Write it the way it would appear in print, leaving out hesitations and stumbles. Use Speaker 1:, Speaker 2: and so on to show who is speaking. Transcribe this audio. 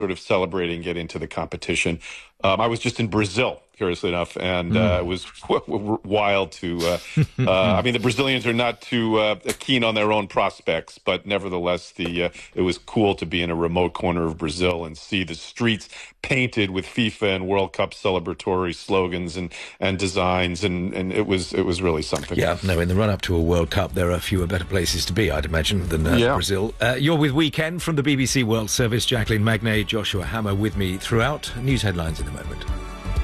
Speaker 1: sort of celebrating getting to the competition. I was just in Brazil, curiously enough, and it was wild to. I mean, the Brazilians are not too keen on their own prospects, but nevertheless, it was cool to be in a remote corner of Brazil and see the streets painted with FIFA and World Cup celebratory slogans and designs, and it was really something.
Speaker 2: Yeah, no, in the run-up to a World Cup, there are fewer better places to be, I'd imagine, than Brazil. You're with Weekend from the BBC World Service. Jacqueline Magnay, Joshua Hammer with me throughout. News headlines in a moment.